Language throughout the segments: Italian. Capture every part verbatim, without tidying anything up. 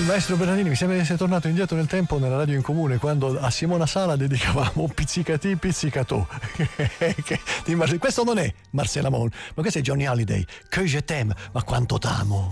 Maestro Bernardini, mi sembra di essere tornato indietro nel tempo nella radio in comune quando a Simona Sala dedicavamo Pizzicati Pizzicatò. Questo non è Marcella Mon, ma questo è Johnny Hallyday, Que je t'aime, ma quanto t'amo.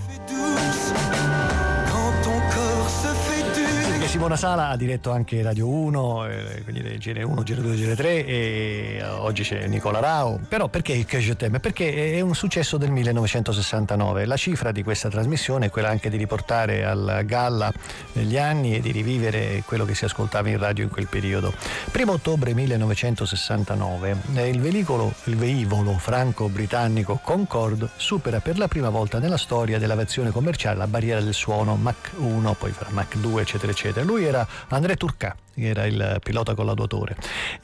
Simona Sala ha diretto anche Radio uno, eh, quindi G R uno, G R due, G R tre, e oggi c'è Nicola Rao. Però perché il Que je t'aime? Perché è un successo del millenovecentosessantanove. La cifra di questa trasmissione è quella anche di riportare al galla gli anni e di rivivere quello che si ascoltava in radio in quel periodo. Primo ottobre millenovecentosessantanove il velivolo, il velivolo franco-britannico Concorde supera per la prima volta nella storia dell'aviazione commerciale la barriera del suono Mach uno, poi farà Mach due, eccetera eccetera. Lui era André Turcat, che era il pilota collaudatore,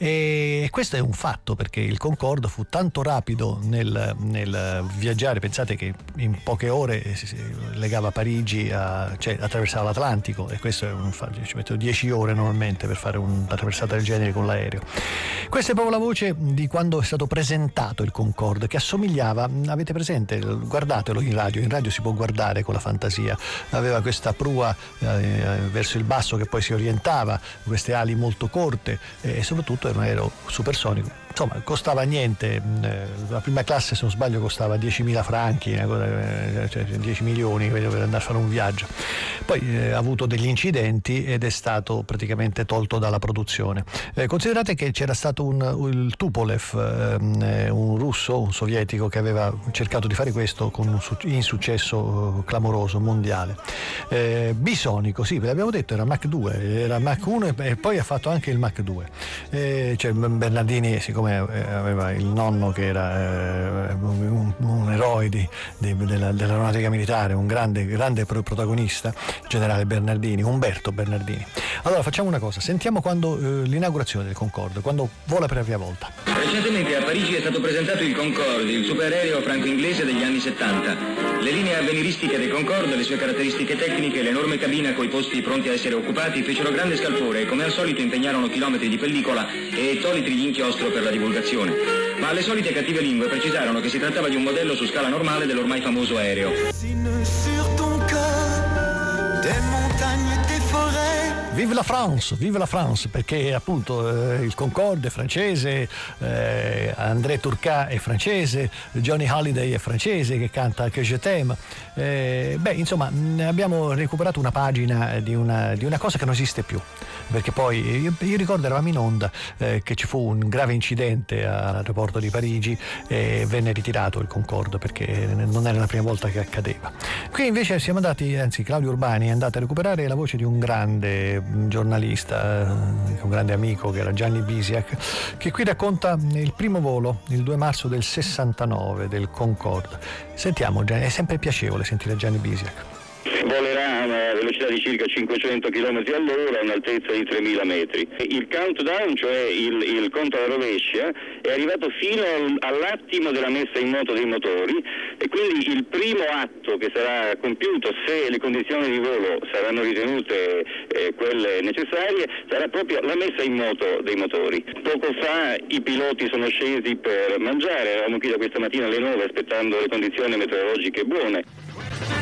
e questo è un fatto perché il Concorde fu tanto rapido nel, nel viaggiare, pensate che in poche ore si legava Parigi a, cioè attraversava l'Atlantico, e questo è un fatto, ci mettono dieci ore normalmente per fare una traversata del genere con l'aereo. Questa è proprio la voce di quando è stato presentato il Concorde, che assomigliava, avete presente, guardatelo in radio, in radio si può guardare con la fantasia, aveva questa prua eh, verso il basso che poi si orientava, queste ali molto corte, e soprattutto era un aereo supersonico. Insomma, costava niente, la prima classe se non sbaglio costava diecimila franchi, cioè dieci milioni per andare a fare un viaggio. Poi eh, ha avuto degli incidenti ed è stato praticamente tolto dalla produzione. Eh, considerate che c'era stato un, il Tupolev, eh, un russo, un sovietico, che aveva cercato di fare questo con un su- insuccesso clamoroso mondiale. Eh, bisonico, sì, ve l'abbiamo detto, era Mach due, era Mach uno e, e poi ha fatto anche il Mach due. Eh, cioè Bernardini, siccome aveva il nonno che era eh, un, un eroe di, di, della, dell'aeronautica militare, un grande, grande protagonista, generale Bernardini, Umberto Bernardini. Allora facciamo una cosa, sentiamo quando eh, l'inaugurazione del Concorde, quando vola per la prima volta. Recentemente a Parigi è stato presentato il Concorde, il superaereo franco-inglese degli anni settanta. Le linee avveniristiche del Concorde, le sue caratteristiche tecniche, l'enorme cabina coi posti pronti a essere occupati fecero grande scalpore e come al solito impegnarono chilometri di pellicola e ettolitri di inchiostro per la divulgazione. Ma le solite cattive lingue precisarono che si trattava di un modello su scala normale dell'ormai famoso aereo. Vive la France, vive la France, perché appunto eh, il Concorde è francese, eh, André Turcat è francese, Johnny Hallyday è francese che canta Que je t'aime. Eh, beh, insomma, abbiamo recuperato una pagina di una, di una cosa che non esiste più, perché poi io, io ricordo eravamo in onda eh, che ci fu un grave incidente all'aeroporto di Parigi e venne ritirato il Concorde perché non era la prima volta che accadeva. Qui invece siamo andati, anzi Claudio Urbani è andato a recuperare la voce di un grande giornalista, un grande amico che era Gianni Bisiak, che qui racconta il primo volo il due marzo del sessantanove del Concorde. Sentiamo, è sempre piacevole sentire Gianni Bisiak. Volerà a una velocità di circa cinquecento chilometri all'ora a un'altezza di tremila metri. Il countdown, cioè il, il conto alla rovescia, è arrivato fino all'attimo della messa in moto dei motori, e quindi il primo atto che sarà compiuto, se le condizioni di volo saranno ritenute eh, quelle necessarie, sarà proprio la messa in moto dei motori. Poco fa i piloti sono scesi per mangiare, eravamo qui da questa mattina alle nove aspettando le condizioni meteorologiche buone.